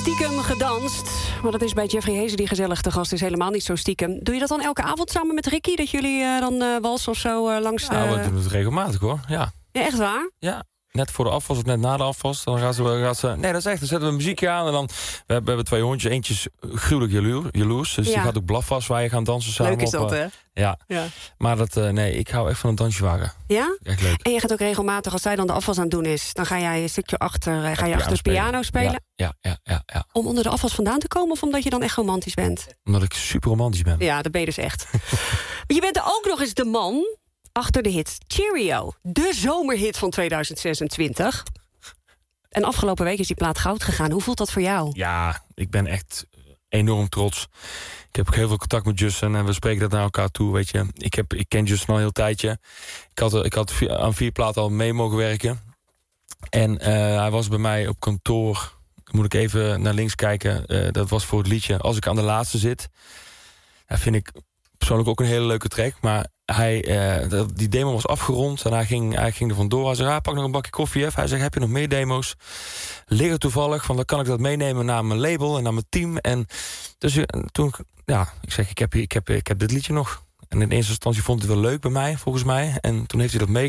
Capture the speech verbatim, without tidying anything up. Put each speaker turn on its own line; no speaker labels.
stiekem gedanst. Maar dat is bij Jeffrey Hezen, die gezellig te gast is, helemaal niet zo stiekem. Doe je dat dan elke avond samen met Ricky? Dat jullie uh, dan uh, walsen of zo uh, langs...
Nou,
uh...
we doen het regelmatig, hoor. Ja.
Ja, echt waar?
Ja. Net voor de afwas of net na de afwas. Dan gaan ze, gaan ze... Nee, dat is echt. Dan zetten we muziekje aan. En dan... We hebben, we hebben twee hondjes. Eentje is gruwelijk jaloers. jaloers dus ja. Die gaat ook blaffen als wij gaan dansen samen.
Leuk is dat,
op, uh,
hè?
Ja.
ja.
Maar dat... Uh, nee, ik hou echt van een dansje wagen.
Ja?
Echt leuk.
En je gaat ook regelmatig, als zij dan de afwas aan het doen is... dan ga jij een stukje achter... Uh, ga je achter de piano spelen?
Ja, ja, ja, ja.
Om onder de afwas vandaan te komen... of omdat je dan echt romantisch bent?
Omdat ik super romantisch ben.
Ja, dat ben je dus echt. Je bent ook nog eens de man... achter de hit Cheerio. De zomerhit van tweeduizend zesentwintig. En afgelopen week is die plaat goud gegaan. Hoe voelt dat voor jou?
Ja, ik ben echt enorm trots. Ik heb ook heel veel contact met Justin en we spreken dat naar elkaar toe, weet je. Ik, heb, ik ken Justin al een heel tijdje. Ik had, ik had aan vier platen al mee mogen werken. En uh, hij was bij mij op kantoor. Dan moet ik even naar links kijken. Uh, dat was voor het liedje Als ik aan de laatste zit. Dat vind ik persoonlijk ook een hele leuke track. Maar hij, uh, die demo was afgerond en hij ging, hij ging er vandoor. Hij zei, ah, pak nog een bakje koffie even. Hij zegt, heb je nog meer demo's? Liggen toevallig, van dan kan ik dat meenemen naar mijn label en naar mijn team. En dus uh, toen, ja, ik zeg, ik heb, ik, heb, ik heb dit liedje nog. En in eerste instantie vond hij het wel leuk bij mij, volgens mij. En toen heeft hij dat meegenomen.